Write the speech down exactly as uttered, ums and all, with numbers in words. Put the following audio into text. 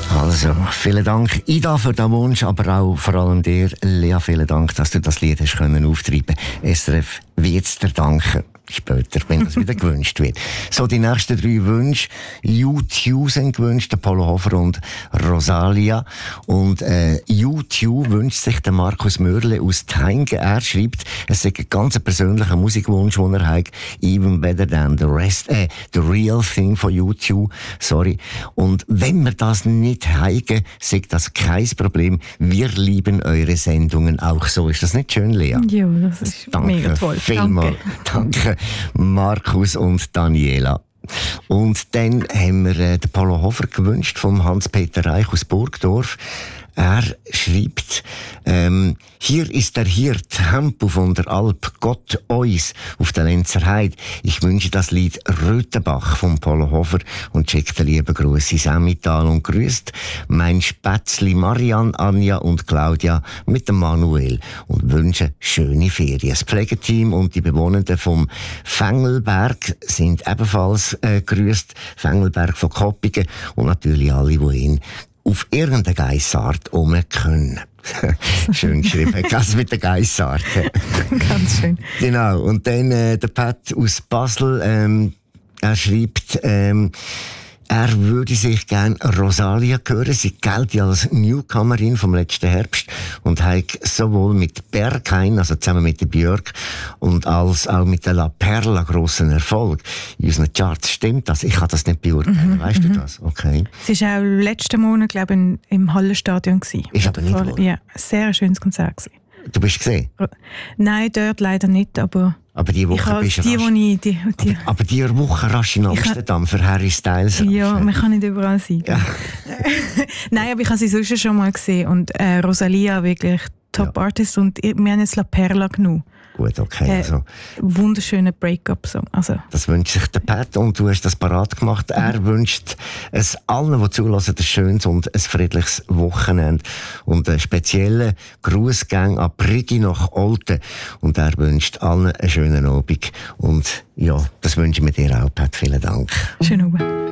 Also, vielen Dank, Ida, für den Wunsch, aber auch vor allem dir, Lea, vielen Dank, dass du das Lied hast können auftreiben. S R F wird es dir danken. Später, wenn das wieder gewünscht wird. So, die nächsten drei Wünsche. U zwei sind gewünscht, der Polo Hofer und Rosalia. Und äh, U zwei wünscht sich der Markus Mörle aus Thainge. Er schreibt, es sei ein ganz persönlicher Musikwunsch, den er hat. Even better than the rest, äh, the real thing von U zwei. Sorry. Und wenn wir das nicht heigen, sagt das kein Problem. Wir lieben eure Sendungen auch so. Ist das nicht schön, Lea? Ja, das ist Danke mega toll. Vielmal. Danke. Danke, Markus und Daniela. Und dann haben wir äh, den Polo Hofer gewünscht vom Hans-Peter Reich aus Burgdorf. Er schreibt, ähm, hier ist der Hirt, Tempo von der Alp, Gott uns auf der Lenzer Heide. Ich wünsche das Lied Röthenbach vom Polo Hofer und schickt den lieben Gruß ins Emmental und grüßt mein Spätzli Marianne, Anja und Claudia mit dem Manuel und wünsche schöne Ferien. Das Pflegeteam und die Bewohner vom Fengelberg sind ebenfalls äh, grüßt. Fengelberg von Koppingen und natürlich alle, die ihn auf irgendeine Geissart um können. Schön geschrieben, das mit der Geissart. Ganz schön. Genau, und dann äh, der Pat aus Basel, ähm, er schreibt, ähm, er würde sich gerne Rosalia hören. Sie gilt ja als Newcomerin vom letzten Herbst und hat sowohl mit Berghain, also zusammen mit der Björk, und als auch mit der La Perla grossen Erfolg in unseren Charts. Stimmt das? Ich kann das nicht beurteilen. Mhm, weißt du das? Okay. Sie war auch letzten Monat, glaube ich, im Hallenstadion. Ist aber nicht wahr? Ja, ein sehr schönes Konzert gewesen. Du bist gesehen? Nein, dort leider nicht, aber... Aber die Woche bist du die, rasch. Die, die, die, aber, aber die Woche rasch in Amsterdam für Harry Styles. Ja, man kann nicht überall sein. Ja. Nein, aber ich habe sie sonst schon mal gesehen. Und äh, Rosalia, wirklich Top-Artist. Ja. Und wir haben jetzt La Perla genommen. Gut, okay. Also, äh, wunderschöner Break-up-Song. Also. Das wünscht sich der Pat und du hast das parat gemacht. Er mhm. wünscht es allen, die zulassen, ein schönes und ein friedliches Wochenende. Und einen speziellen Grußgang an Brigi nach Olten. Und er wünscht allen einen schönen Abend. Und ja, das wünschen wir dir auch, Pat. Vielen Dank. Schönen Abend.